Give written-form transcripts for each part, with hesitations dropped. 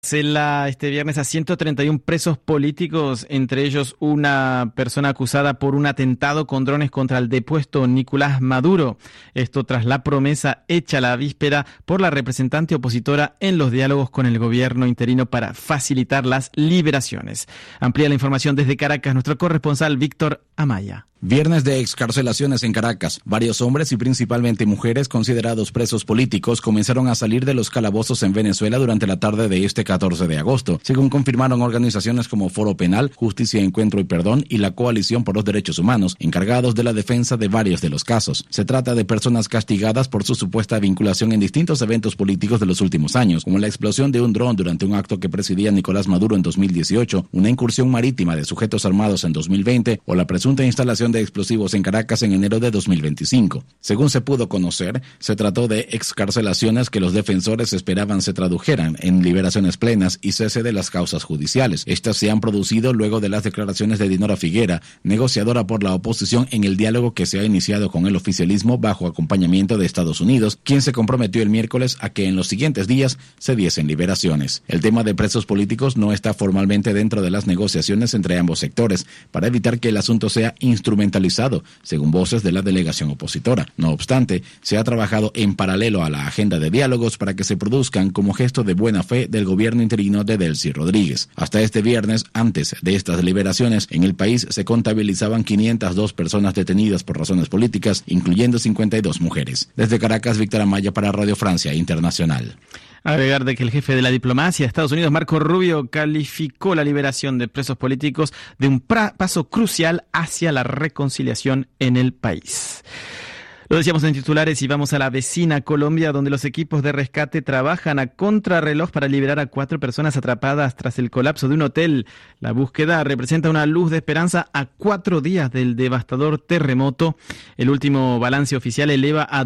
Cela este viernes a 131 presos políticos, entre ellos una persona acusada por un atentado con drones contra el depuesto Nicolás Maduro. Esto tras la promesa hecha la víspera por la representante opositora en los diálogos con el gobierno interino para facilitar las liberaciones. Amplía la información desde Caracas nuestro corresponsal Víctor Amaya. Viernes de excarcelaciones en Caracas. Varios hombres y principalmente mujeres considerados presos políticos comenzaron a salir de los calabozos en Venezuela durante la tarde de este 14 de agosto, según confirmaron organizaciones como Foro Penal, Justicia, Encuentro y Perdón y la Coalición por los Derechos Humanos, encargados de la defensa de varios de los casos. Se trata de personas castigadas por su supuesta vinculación en distintos eventos políticos de los últimos años, como la explosión de un dron durante un acto que presidía Nicolás Maduro en 2018, una incursión marítima de sujetos armados en 2020 o la presunta instalación de explosivos en Caracas en enero de 2025. Según se pudo conocer, se trató de excarcelaciones que los defensores esperaban se tradujeran en liberaciones plenas y cese de las causas judiciales. Estas se han producido luego de las declaraciones de Dinora Figuera, negociadora por la oposición en el diálogo que se ha iniciado con el oficialismo bajo acompañamiento de Estados Unidos, quien se comprometió el miércoles a que en los siguientes días se diesen liberaciones. El tema de presos políticos no está formalmente dentro de las negociaciones entre ambos sectores, para evitar que el asunto sea instrumentalizado, según voces de la delegación opositora. No obstante, se ha trabajado en paralelo a la agenda de diálogos para que se produzcan como gesto de buena fe del gobierno interino de Delcy Rodríguez. Hasta este viernes, antes de estas liberaciones, en el país se contabilizaban 502 personas detenidas por razones políticas, incluyendo 52 mujeres. Desde Caracas, Víctor Amaya para Radio Francia Internacional. Agregar de que el jefe de la diplomacia de Estados Unidos, Marco Rubio, calificó la liberación de presos políticos de un paso crucial hacia la reconciliación en el país. Lo decíamos en titulares y vamos a la vecina Colombia, donde los equipos de rescate trabajan a contrarreloj para liberar a 4 personas atrapadas tras el colapso de un hotel. La búsqueda representa una luz de esperanza a 4 días del devastador terremoto. El último balance oficial eleva a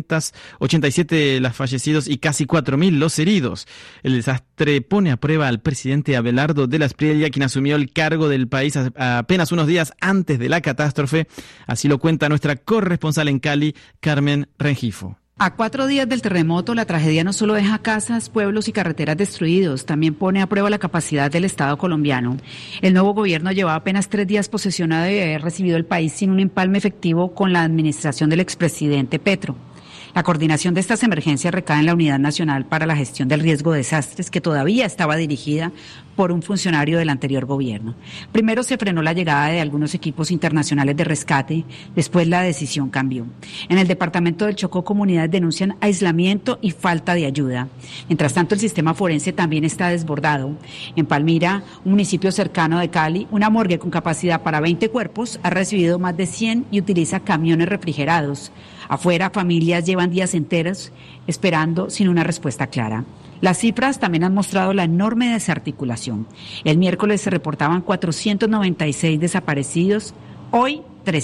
287 los fallecidos y casi 4.000 los heridos. El desastre pone a prueba al presidente Abelardo de la Espriella, quien asumió el cargo del país apenas unos días antes de la catástrofe. Así lo cuenta nuestra corresponsal en Cali, Carmen Rengifo. A 4 días del terremoto, la tragedia no solo deja casas, pueblos y carreteras destruidos, también pone a prueba la capacidad del Estado colombiano. El nuevo gobierno llevaba apenas 3 días posesionado y había recibido el país sin un empalme efectivo con la administración del expresidente Petro. La coordinación de estas emergencias recae en la Unidad Nacional para la Gestión del Riesgo de Desastres, que todavía estaba dirigida por un funcionario del anterior gobierno. Primero se frenó la llegada de algunos equipos internacionales de rescate, después la decisión cambió. En el departamento del Chocó, comunidades denuncian aislamiento y falta de ayuda. Mientras tanto, el sistema forense también está desbordado. En Palmira, un municipio cercano de Cali, una morgue con capacidad para 20 cuerpos ha recibido más de 100 y utiliza camiones refrigerados. Afuera, familias llevan días enteros esperando sin una respuesta clara. Las cifras también han mostrado la enorme desarticulación. El miércoles se reportaban 496 desaparecidos, hoy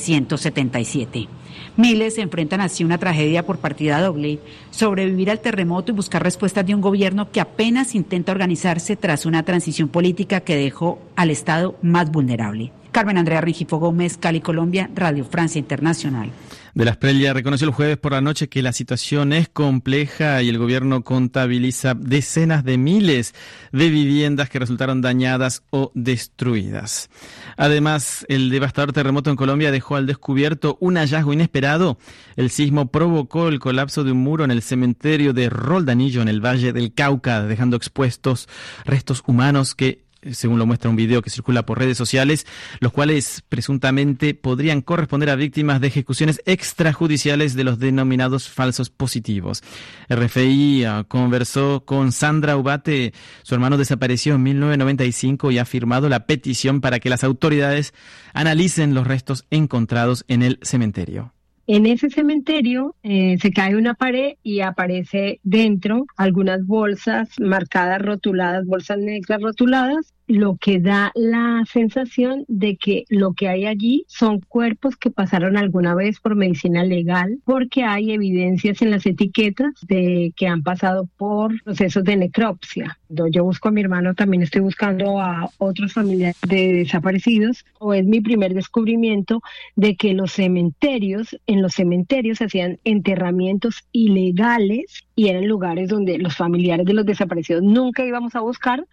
377. Miles se enfrentan así a una tragedia por partida doble, sobrevivir al terremoto y buscar respuestas de un gobierno que apenas intenta organizarse tras una transición política que dejó al Estado más vulnerable. Carmen Andrea Rengifo Gómez, Cali, Colombia, Radio Francia Internacional. De la Espriella reconoció el jueves por la noche que la situación es compleja y el gobierno contabiliza decenas de miles de viviendas que resultaron dañadas o destruidas. Además, el devastador terremoto en Colombia dejó al descubierto un hallazgo inesperado. El sismo provocó el colapso de un muro en el cementerio de Roldanillo, en el Valle del Cauca, dejando expuestos restos humanos que, según lo muestra un video que circula por redes sociales, los cuales presuntamente podrían corresponder a víctimas de ejecuciones extrajudiciales de los denominados falsos positivos. RFI conversó con Sandra Ubate. Su hermano desapareció en 1995 y ha firmado la petición para que las autoridades analicen los restos encontrados en el cementerio. En ese cementerio se cae una pared y aparece dentro algunas bolsas marcadas, rotuladas, bolsas negras rotuladas, lo que da la sensación de que lo que hay allí son cuerpos que pasaron alguna vez por medicina legal, porque hay evidencias en las etiquetas de que han pasado por procesos de necropsia. Yo busco a mi hermano, también estoy buscando a otros familiares de desaparecidos, o es mi primer descubrimiento de que en los cementerios hacían enterramientos ilegales y eran lugares donde los familiares de los desaparecidos nunca íbamos a buscar